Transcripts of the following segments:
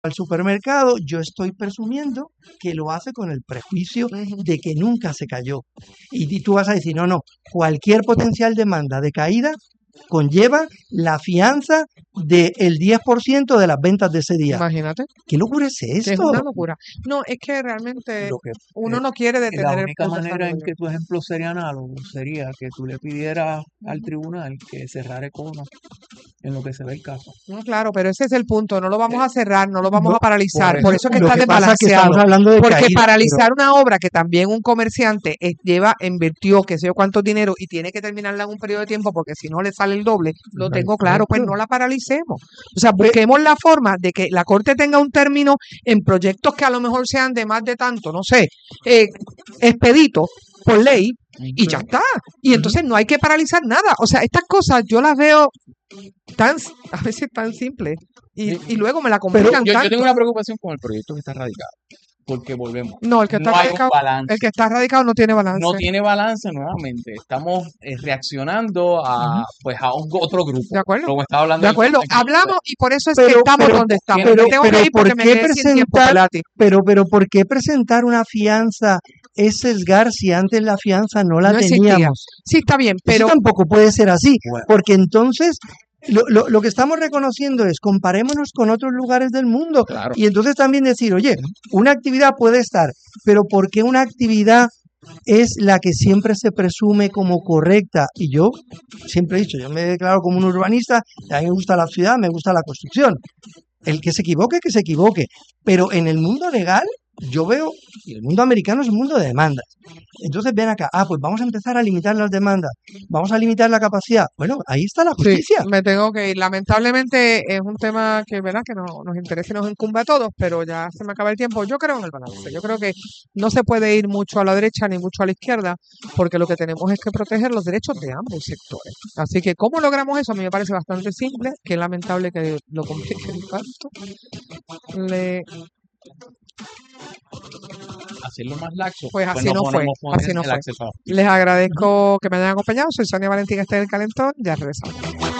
al supermercado, yo estoy presumiendo que lo hace con el prejuicio de que nunca se cayó. Y tú vas a decir, no, cualquier potencial demanda de caída conlleva la fianza del 10% de las ventas de ese día. Imagínate. ¿Qué locura es Que es esto? una locura. No, es que realmente Lo que, uno no quiere la detener el única proceso a manera en nivel. que tu ejemplo sería análogo sería que tú le pidieras al tribunal que cerrara Econa en lo que se ve el caso. No, claro, pero ese es el punto. No lo vamos a cerrar, no lo vamos No, a paralizar. Por eso es que lo está que pasa es que desbalanceado. estamos hablando de Porque caída, paralizar una obra que también un comerciante invirtió, qué sé yo cuánto dinero y tiene que terminarla en un periodo de tiempo porque si no le sale el doble, lo tengo claro, pues no la paralicemos. O sea, busquemos la forma de que la Corte tenga un término en proyectos que a lo mejor sean de más de tanto, no sé, expedito por ley y ya está. Y entonces no hay que paralizar nada. O sea, estas cosas yo las veo a veces tan simples y luego me la complican Yo tanto. tengo una preocupación con el proyecto que está radicado. Porque volvemos. No, el que está No hay un radicado, balance. el que está radicado no tiene balance. No tiene balance nuevamente. Estamos reaccionando a otro grupo. De acuerdo. Como estaba hablando De acuerdo. aquí. Hablamos y por eso es que estamos donde estamos. Pero, Me tengo que ir porque me quedé sin tiempo, Pelati. pero ¿por qué presentar una fianza es sesgar si antes la fianza no la teníamos? Sí, está bien, pero eso tampoco puede ser así, Bueno. porque entonces lo que estamos reconociendo es comparémonos con otros lugares del mundo. Claro. Y entonces también decir, oye, una actividad puede estar, pero ¿por qué una actividad es la que siempre se presume como correcta? Y yo siempre he dicho, yo me declaro como un urbanista, a mí me gusta la ciudad, me gusta la construcción. El que se equivoque, pero en el mundo legal yo veo, y el mundo americano es un mundo de demandas. Entonces ven acá, pues vamos a empezar a limitar las demandas, vamos a limitar la capacidad. Bueno, ahí está la justicia. Sí, me tengo que ir. Lamentablemente es un tema que, ¿verdad?, que nos interesa y nos incumbe a todos, pero ya se me acaba el tiempo. Yo creo en el balance. Yo creo que no se puede ir mucho a la derecha ni mucho a la izquierda, porque lo que tenemos es que proteger los derechos de ambos sectores. Así que, ¿cómo logramos eso? A mí me parece bastante simple. Qué lamentable que lo compliquen tanto. Hacerlo más laxo. Pues así no fue. Así no fue. Les agradezco que me hayan acompañado. Soy Sonia Valentín, este es El Calentón. Ya regresamos.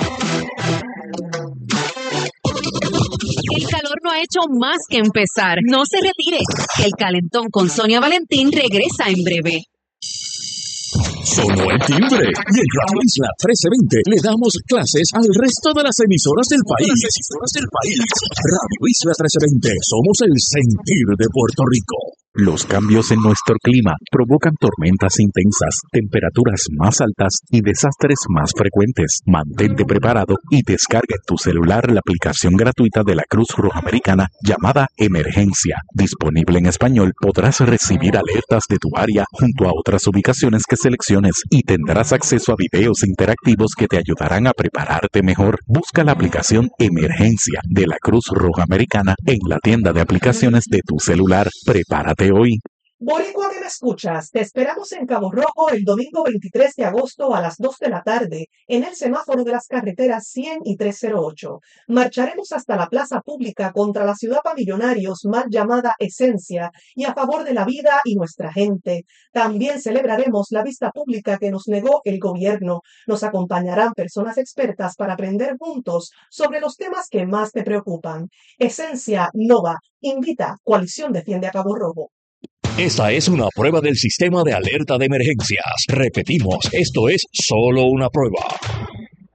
El calor no ha hecho más que empezar. No se retire. El Calentón con Sonia Valentín regresa en breve. Sonó el timbre y en Radio Isla 1320 le damos clases al resto de las emisoras del país. Radio Isla 1320, somos el sentir de Puerto Rico. Los cambios en nuestro clima provocan tormentas intensas, temperaturas más altas y desastres más frecuentes. Mantente preparado y descarga en tu celular la aplicación gratuita de la Cruz Roja Americana llamada Emergencia. Disponible en español, podrás recibir alertas de tu área junto a otras ubicaciones que selecciones y tendrás acceso a videos interactivos que te ayudarán a prepararte mejor. Busca la aplicación Emergencia de la Cruz Roja Americana en la tienda de aplicaciones de tu celular. Prepárate hoy. Boricua que me escuchas, te esperamos en Cabo Rojo el domingo 23 de agosto a las 2 de la tarde en el semáforo de las carreteras 100 y 308. Marcharemos hasta la plaza pública contra la ciudad para millonarios mal llamada Esencia y a favor de la vida y nuestra gente. También celebraremos la vista pública que nos negó el gobierno. Nos acompañarán personas expertas para aprender juntos sobre los temas que más te preocupan. Esencia Nova invita Coalición Defiende a Cabo Rojo. Esta es una prueba del sistema de alerta de emergencias. Repetimos, esto es solo una prueba.